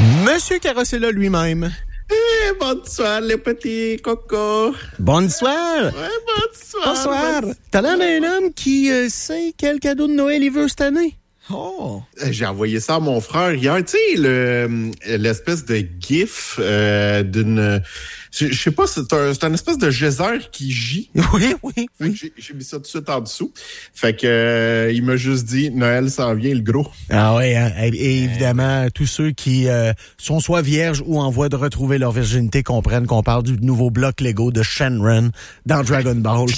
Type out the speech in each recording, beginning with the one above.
Monsieur Carosella lui-même. Bonsoir, les petits cocos. Bonsoir. Ouais, bonsoir. Bonsoir. T'as l'air d'un homme qui sait quel cadeau de Noël il veut cette année. Oh. J'ai envoyé ça à mon frère hier. Tu sais, l'espèce de gif d'une... Je sais pas, c'est un espèce de geyser qui gît. Oui. J'ai mis ça tout de suite en dessous. Fait que il m'a juste dit, Noël s'en vient, le gros. Ah oui, hein? Et évidemment, tous ceux qui sont soit vierges ou en voie de retrouver leur virginité comprennent qu'on parle du nouveau bloc Lego de Shenron dans Dragon Ball.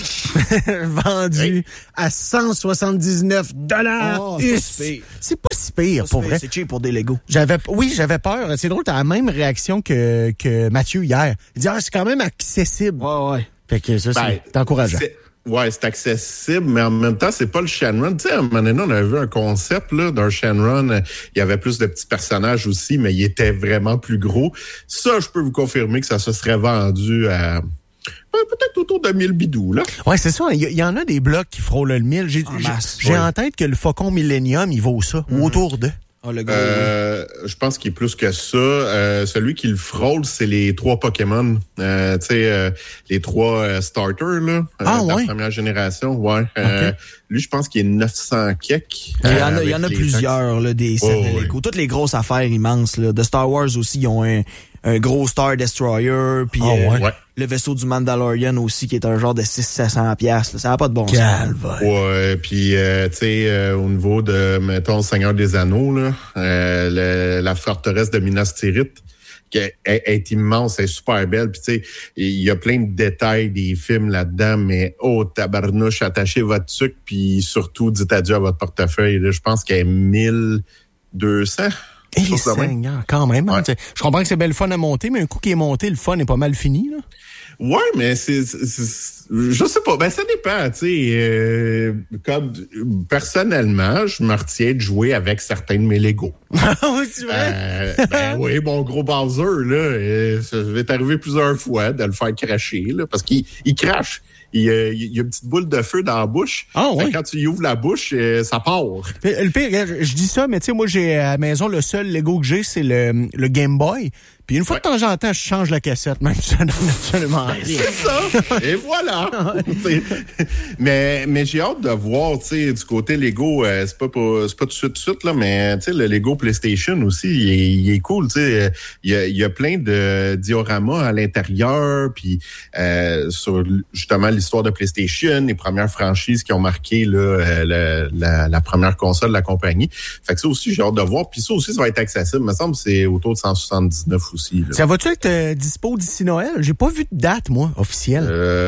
Vendu à 179 $. Oh, c'est pas si pire, pour vrai. C'est cheap pour des Lego. J'avais peur. C'est drôle, t'as la même réaction que Mathieu hier. Il dit, c'est quand même accessible. Ouais. Fait que ça, c'est encourageant. C'est accessible, mais en même temps, c'est pas le Shenron. Tu sais, à un moment donné, on avait vu un concept là, d'un Shenron. Il y avait plus de petits personnages aussi, mais il était vraiment plus gros. Ça, je peux vous confirmer que ça se serait vendu à... peut-être autour de 1000 bidous, là. Ouais, c'est ça. Il y en a des blocs qui frôlent le 1000. J'ai en tête que le Faucon Millennium, il vaut ça, ou autour de. Oh, le gros, je pense qu'il est plus que ça. Celui qui le frôle, c'est les 3 Pokémon. Tu sais, les 3 starters, là. De la première génération, ouais. Okay. Lui, je pense qu'il est 900 kek. Il y en a plusieurs, là, des sets de Lego. Toutes les grosses affaires immenses, là. De Star Wars aussi, ils ont un gros Star Destroyer, puis le vaisseau du Mandalorian aussi, qui est un genre de 600-700 $. Ça n'a pas de bon sens. Ouais, puis tu sais, au niveau de, mettons, Seigneur des Anneaux, là, la forteresse de Minas Tirith, qui est immense, elle est super belle. Puis tu sais, il y a plein de détails des films là-dedans, mais tabarnouche, attachez votre sucre, puis surtout, dites adieu à votre portefeuille. Là, je pense qu'elle est 1200. Et les Seigneurs, quand même. Ouais. Hein, je comprends que c'est belle fun à monter, mais un coup qui est monté, le fun est pas mal fini, là. Ouais, mais c'est je sais pas, ça dépend, tu sais, comme personnellement, je me retiens de jouer avec certains de mes Legos. Oui, tu vois. Oui, bon gros Bowser, là, ça va t'arriver plusieurs fois de le faire cracher, là, parce qu'il crache. Il y a une petite boule de feu dans la bouche. Quand tu y ouvres la bouche, ça part. Le pire, je dis ça, mais tu sais, moi, j'ai à la maison, le seul Lego que j'ai, c'est le Game Boy. Puis une fois de temps en temps, je change la cassette, même si ça donne absolument rien. C'est ça! Et voilà! mais j'ai hâte de voir, tu sais, du côté Lego, c'est pas tout de suite, là, mais tu sais, le Lego PlayStation aussi, il est cool, tu sais. Il y a plein de dioramas à l'intérieur, puis sur justement l'histoire de PlayStation, les premières franchises qui ont marqué là, la première console de la compagnie. Fait que ça aussi, j'ai hâte de voir. Puis ça aussi, ça va être accessible. Il me semble que c'est autour de 179 aussi. Là. Ça va-tu être dispo d'ici Noël? J'ai pas vu de date, moi, officielle.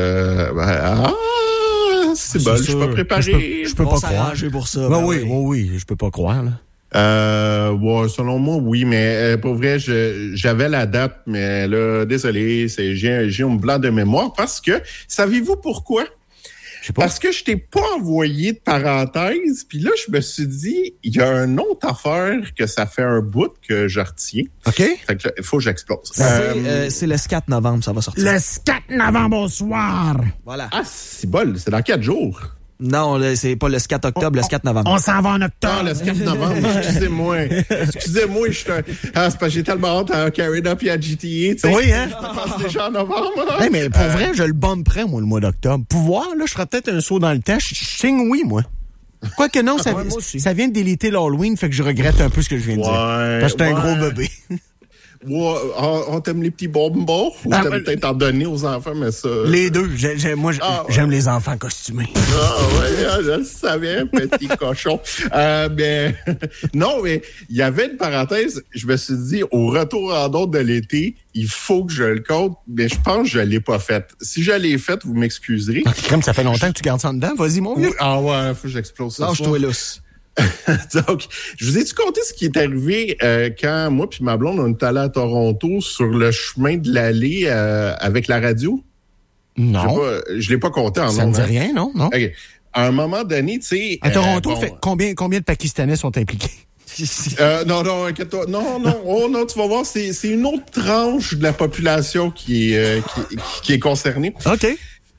C'est bon, je suis pas préparé. Je peux pas croire. Pour ça. Oui, je peux pas croire, là. Selon moi, oui, mais pour vrai, j'avais la date, mais là, désolé, j'ai un blanc de mémoire parce que, savez-vous pourquoi? Parce que je t'ai pas envoyé de parenthèse, puis là, je me suis dit, il y a une autre affaire que ça fait un bout que je retiens. OK. Fait que il faut que j'explose. C'est le 4 novembre, ça va sortir. Le 4 novembre au soir! Voilà. Ah, c'est bol, c'est dans 4 jours. Non, c'est pas le 4 octobre, le 4 novembre. On s'en va en octobre. Ah, le 4 novembre, excusez-moi, c'est parce que j'ai tellement hâte à Carried Up et à GTA, tu sais. Oui, hein? Ça passe déjà en novembre. Hey, mais pour vrai, je le bomberais, moi, le mois d'octobre. Pouvoir, là, je ferais peut-être un saut dans le temps. Je signe oui, moi. Quoique non, ça vient de déliter l'Halloween, fait que je regrette un peu ce que je viens de dire. Parce que c'est un gros bébé. Ouais, on t'aime les petits bonbons ou t'aimes peut-être en donner aux enfants, mais ça... Les deux. J'aime les enfants costumés. Je le savais, petit cochon. Mais non, mais il y avait une parenthèse. Je me suis dit, au retour en dehors de l'été, il faut que je le compte, mais je pense que je l'ai pas faite. Si je l'ai faite, vous m'excuserez. Comme ça fait longtemps que tu gardes ça en dedans, vas-y, mon vieux. Ah ouais, faut que j'explose ça. Lâche-toi lousse. Donc, je vous ai-tu conté ce qui est arrivé quand moi puis ma blonde, on est allés à Toronto sur le chemin de l'allée avec la radio? Non. Je l'ai pas compté en Ça ne dit rien, non? Okay. À un moment donné, tu sais... À Toronto, combien de Pakistanais sont impliqués? Non, inquiète-toi. Non, tu vas voir, c'est une autre tranche de la population qui est concernée. OK.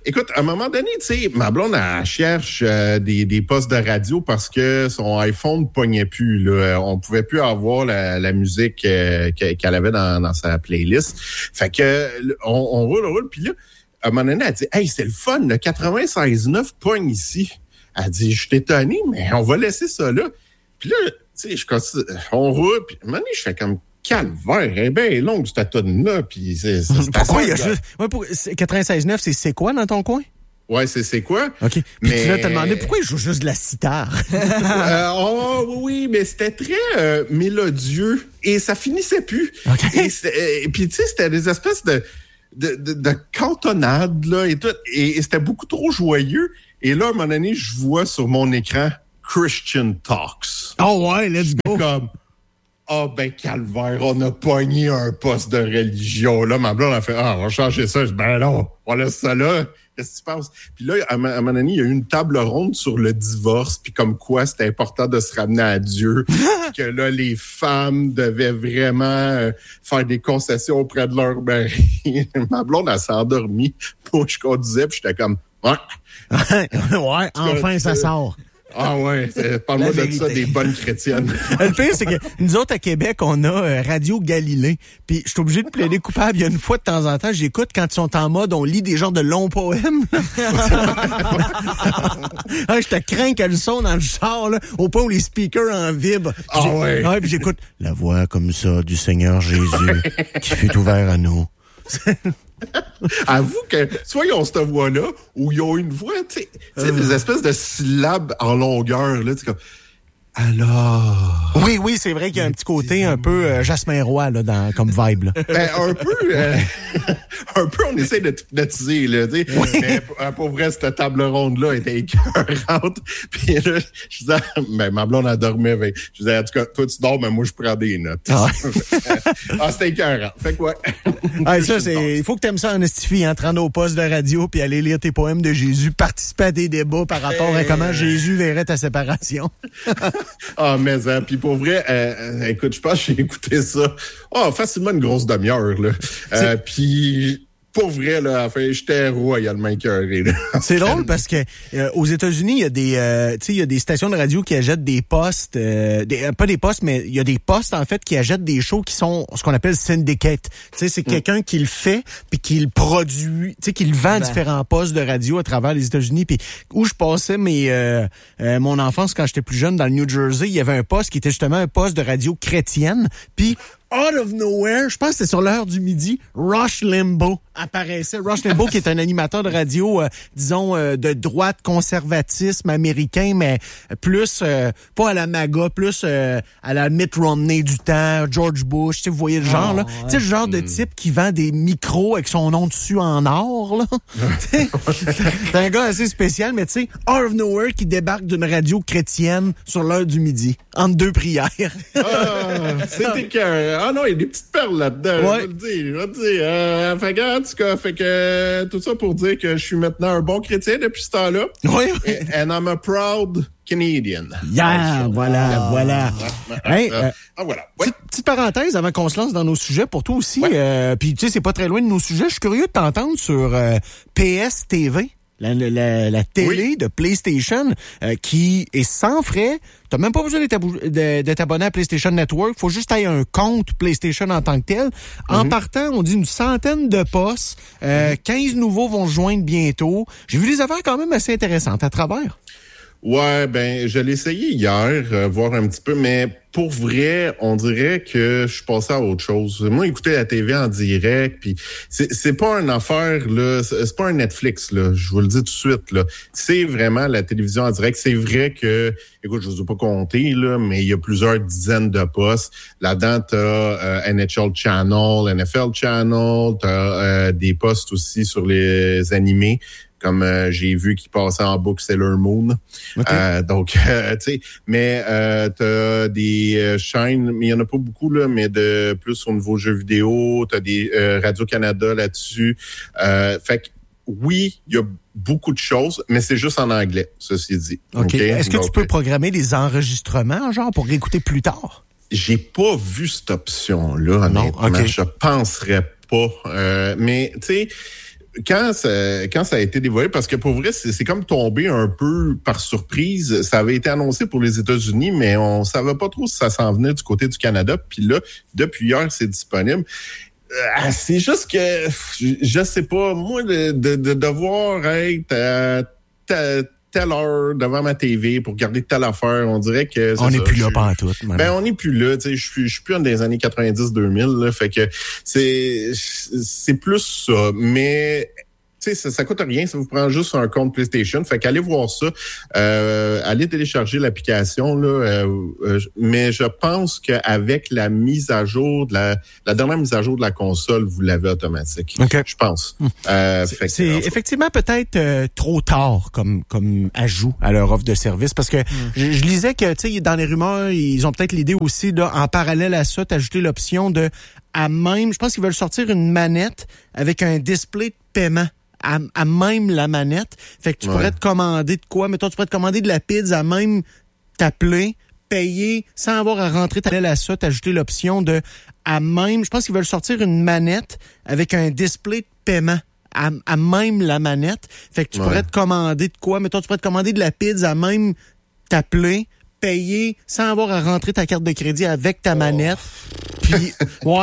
écoute, à un moment donné, tu sais, ma blonde, elle cherche des postes de radio parce que son iPhone ne pognait plus. Là. On pouvait plus avoir la musique qu'elle avait dans sa playlist. Fait que on roule, puis là, à un moment donné, elle dit « Hey, c'est le fun, le 96.9 pogne ici. » Elle dit « Je suis étonné, mais on va laisser ça là. » Puis là, tu sais, on roule, puis à un moment donné, je fais comme calvaire, elle est bien longue cette tonne-là, puis c'est pourquoi il y a juste... Ouais, 96.9, c'est quoi dans ton coin? Ouais, c'est quoi? OK. Puis tu l'as demandé pourquoi il joue juste de la sitar? Oui, mais c'était très mélodieux et ça finissait plus. Okay. Et puis, tu sais, c'était des espèces de cantonades, là, et tout. Et c'était beaucoup trop joyeux. Et là, à un moment donné, je vois sur mon écran Christian Talks. Oh ouais, let's go! Comme, calvaire, on a pogné un poste de religion. Là, ma blonde a fait, on va changer ça. Je dis, ben non, on laisse ça là. Qu'est-ce qui se passe? Puis là, à un moment donné, il y a eu une table ronde sur le divorce, puis comme quoi c'était important de se ramener à Dieu, que là, les femmes devaient vraiment faire des concessions auprès de leur mari. Ma blonde, elle s'est endormie. Moi, je conduisais, puis j'étais comme, ouais, enfin, ça sort. Ah ouais, parle-moi de ça, des bonnes chrétiennes. Le pire, c'est que nous autres, à Québec, on a Radio Galilée. Puis je suis obligé de plaider coupable. Il y a une fois de temps en temps, j'écoute quand ils sont en mode, on lit des genres de longs poèmes. Je te crains qu'elle sonne dans le char, là, au point où les speakers en vibrent. Ouais, puis j'écoute la voix comme ça du Seigneur Jésus qui fut ouvert à nous. Avoue que, soit ils ont cette voix-là, ou ils ont une voix, tu sais, des espèces de syllabes en longueur, là, tu sais, comme, alors... Oui, c'est vrai qu'il y a un petit côté un peu Jasmin Roy, là, comme vibe, là. Ben, un peu, on essaie de hypnotiser, là, tu sais. Oui. Mais pour vrai, cette table ronde-là était écœurante. Puis là, je disais, ma blonde, elle dormait avec. Je disais, en tout cas, toi, tu dors, mais moi, je prends des notes. C'était écœurant. Fait quoi? Il faut que t'aimes ça en estifie, hein, te rendre au poste de radio, puis aller lire tes poèmes de Jésus, participer à des débats par rapport à comment Jésus verrait ta séparation. Mais puis pour vrai, écoute, je pense que j'ai écouté ça. Facilement une grosse demi-heure, là. Puis pour vrai, là, à la fin, j'étais royalement écœuré. C'est drôle parce que aux États-Unis, il y a des il y a des stations de radio qui achètent des postes, pas des postes, mais il y a des postes en fait qui achètent des shows qui sont ce qu'on appelle syndicate. Tu sais, c'est quelqu'un qui le fait puis qui le produit, tu sais, qui le vend à différents postes de radio à travers les États-Unis. Puis où je passais mon enfance quand j'étais plus jeune dans le New Jersey, il y avait un poste qui était justement un poste de radio chrétienne. Puis out of nowhere, je pense que c'était sur l'heure du midi, Rush Limbaugh apparaissait. Rush Limbaugh qui est un animateur de radio, disons, de droite conservatisme américain, mais plus, pas à la MAGA, plus à la Mitt Romney du temps, George Bush, tu sais, vous voyez le genre, là. Tu sais, le genre de type qui vend des micros avec son nom dessus en or, là. C'est un gars assez spécial, mais tu sais, out of nowhere qui débarque d'une radio chrétienne sur l'heure du midi, entre deux prières. C'était que... il y a des petites perles là-dedans, je vais le dire. Fait que tout ça pour dire que je suis maintenant un bon chrétien depuis ce temps-là. Oui. And I'm a proud Canadian. Yeah, voilà. Voilà. Ouais. Petite parenthèse avant qu'on se lance dans nos sujets pour toi aussi. Puis tu sais, c'est pas très loin de nos sujets. Je suis curieux de t'entendre sur PSTV. La télé de PlayStation qui est sans frais. T'as même pas besoin d'être abonné à PlayStation Network. Faut juste avoir un compte PlayStation en tant que tel. En partant, on dit une centaine de postes. 15 nouveaux vont se joindre bientôt. J'ai vu des affaires quand même assez intéressantes à travers. Ouais, je l'ai essayé hier, voir un petit peu, mais pour vrai, on dirait que je suis passé à autre chose. Moi, écouter la TV en direct, puis c'est pas une affaire, là, c'est pas un Netflix, là, je vous le dis tout de suite, là. C'est vraiment la télévision en direct. C'est vrai que, écoute, je vous ai pas compté, là, mais il y a plusieurs dizaines de postes. Là-dedans, t'as NHL Channel, NFL Channel, t'as des postes aussi sur les animés. Comme j'ai vu qu'il passait en boucle Sailor Moon. Okay. Donc, tu sais, mais t'as des chaînes, mais il y en a pas beaucoup, là, mais de plus au niveau jeux vidéo, t'as des Radio-Canada là-dessus. Fait que oui, il y a beaucoup de choses, mais c'est juste en anglais, ceci dit. OK. Est-ce que tu peux programmer des enregistrements, genre, pour réécouter plus tard? J'ai pas vu cette option-là, honnêtement. Okay. Je penserais pas. Mais, tu sais, quand ça a été dévoilé, parce que pour vrai, c'est comme tombé un peu par surprise. Ça avait été annoncé pour les États-Unis, mais on savait pas trop si ça s'en venait du côté du Canada. Puis là, depuis hier, c'est disponible. C'est juste que, je sais pas, moi, de devoir être à telle heure devant ma TV pour regarder telle affaire, on dirait que... On n'est plus là pantoute. On n'est plus là, tu sais, je suis plus dans les années 90-2000, là, fait que c'est plus ça, mais... Tu sais, ça coûte rien, ça vous prend juste un compte PlayStation. Fait qu'allez voir ça. Allez télécharger l'application, là. Mais je pense qu'avec la mise à jour la dernière mise à jour de la console, vous l'avez automatique. Okay. Je pense. C'est effectivement peut-être trop tard comme ajout à leur offre de service, parce que je lisais que, tu sais, dans les rumeurs, ils ont peut-être l'idée aussi, là, en parallèle à ça, d'ajouter l'option de, je pense qu'ils veulent sortir une manette avec un display de paiement. À même la manette. Fait que tu pourrais te commander de quoi? Mettons, tu pourrais te commander de la pizza, même t'appeler, payer, sans avoir à rentrer ta à ça, t'ajouter l'option de je pense qu'ils veulent sortir une manette avec un display de paiement. À même la manette. Fait que tu pourrais te commander de quoi? Mettons, tu pourrais te commander de la pizza, même t'appeler, payer, sans avoir à rentrer ta carte de crédit avec ta manette. Puis,